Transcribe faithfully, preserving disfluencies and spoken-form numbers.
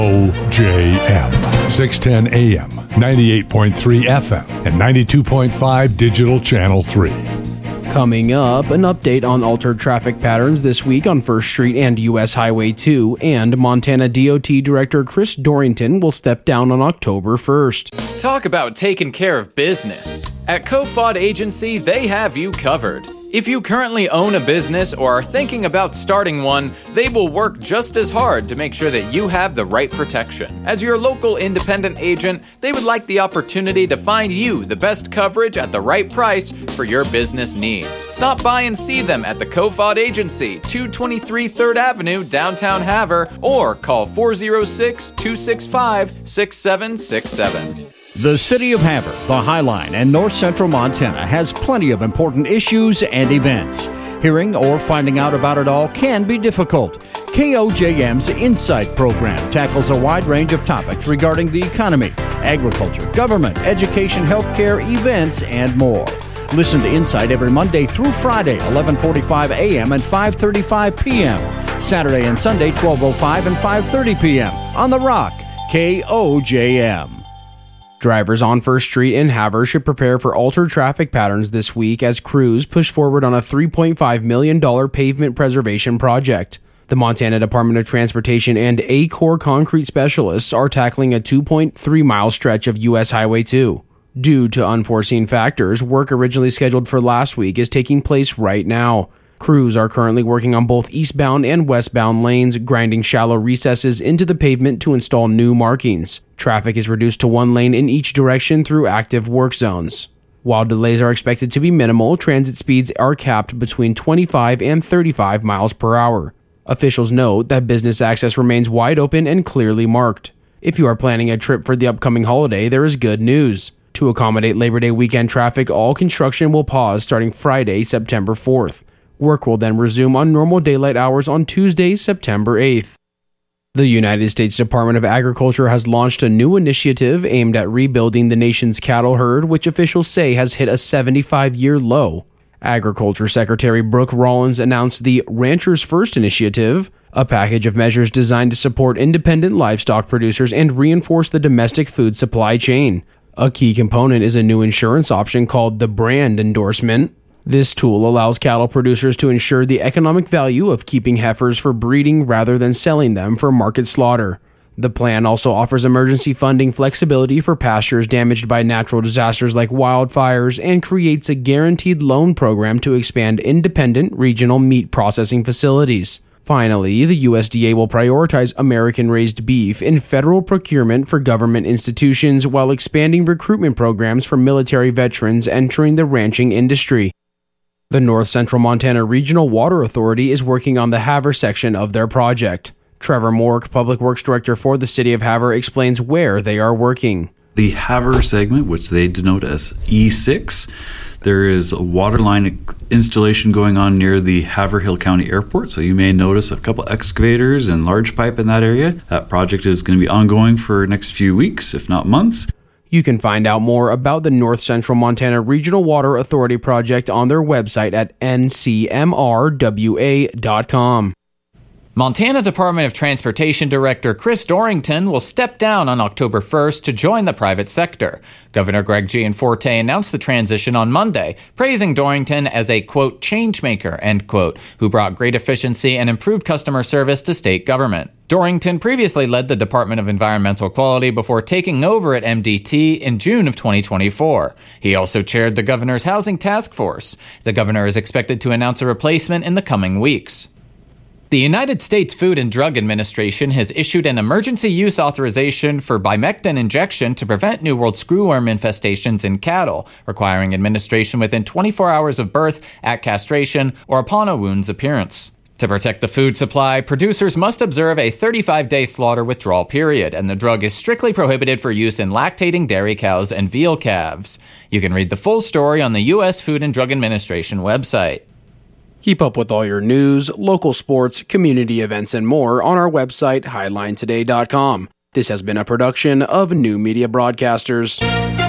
O J M, six ten A M, ninety-eight point three F M, and ninety-two point five Digital Channel three. Coming up, an update on altered traffic patterns this week on First Street and U S Highway two, and Montana D O T Director Chris Dorrington will step down on October first. Talk about taking care of business. At Kofod Agency, they have you covered. If you currently own a business or are thinking about starting one, they will work just as hard to make sure that you have the right protection. As your local independent agent, they would like the opportunity to find you the best coverage at the right price for your business needs. Stop by and see them at the Kofod Agency, two twenty-three third Avenue, downtown Havre, or call four oh six, two six five, six seven six seven. The City of Havre, the Highline, and North Central Montana has plenty of important issues and events. Hearing or finding out about it all can be difficult. K O J M's Insight program tackles a wide range of topics regarding the economy, agriculture, government, education, healthcare, events, and more. Listen to Insight every Monday through Friday, eleven forty-five A M and five thirty-five P M Saturday and Sunday, twelve oh five and five thirty P M on The Rock, K O J M. Drivers on First Street in Havre should prepare for altered traffic patterns this week as crews push forward on a three point five million dollars pavement preservation project. The Montana Department of Transportation and A-Corps concrete specialists are tackling a two point three mile stretch of U S Highway two. Due to unforeseen factors, work originally scheduled for last week is taking place right now. Crews are currently working on both eastbound and westbound lanes, grinding shallow recesses into the pavement to install new markings. Traffic is reduced to one lane in each direction through active work zones. While delays are expected to be minimal, transit speeds are capped between twenty-five and thirty-five miles per hour. Officials note that business access remains wide open and clearly marked. If you are planning a trip for the upcoming holiday, there is good news. To accommodate Labor Day weekend traffic, all construction will pause starting Friday, September fourth. Work will then resume on normal daylight hours on Tuesday, September eighth. The United States Department of Agriculture has launched a new initiative aimed at rebuilding the nation's cattle herd, which officials say has hit a seventy-five year low. Agriculture Secretary Brooke Rollins announced the Ranchers First initiative, a package of measures designed to support independent livestock producers and reinforce the domestic food supply chain. A key component is a new insurance option called the brand endorsement. This tool allows cattle producers to ensure the economic value of keeping heifers for breeding rather than selling them for market slaughter. The plan also offers emergency funding flexibility for pastures damaged by natural disasters like wildfires and creates a guaranteed loan program to expand independent regional meat processing facilities. Finally, the U S D A will prioritize American-raised beef in federal procurement for government institutions while expanding recruitment programs for military veterans entering the ranching industry. The North Central Montana Regional Water Authority is working on the Havre section of their project. Trevor Mork, Public Works Director for the City of Havre, explains where they are working. The Havre segment, which they denote as E six, there is a water line installation going on near the Haverhill County Airport, so you may notice a couple excavators and large pipe in that area. That project is going to be ongoing for the next few weeks, if not months. You can find out more about the North Central Montana Regional Water Authority project on their website at N C M R W A dot com. Montana Department of Transportation Director Chris Dorrington will step down on October first to join the private sector. Governor Greg Gianforte announced the transition on Monday, praising Dorrington as a, quote, changemaker, end quote, who brought great efficiency and improved customer service to state government. Dorrington previously led the Department of Environmental Quality before taking over at M D T in June of twenty twenty-four. He also chaired the governor's housing task force. The governor is expected to announce a replacement in the coming weeks. The United States Food and Drug Administration has issued an emergency use authorization for Bimectin injection to prevent New World screwworm infestations in cattle, requiring administration within twenty-four hours of birth, at castration, or upon a wound's appearance. To protect the food supply, producers must observe a thirty-five day slaughter withdrawal period, and the drug is strictly prohibited for use in lactating dairy cows and veal calves. You can read the full story on the U S Food and Drug Administration website. Keep up with all your news, local sports, community events, and more on our website, highline today dot com. This has been a production of New Media Broadcasters.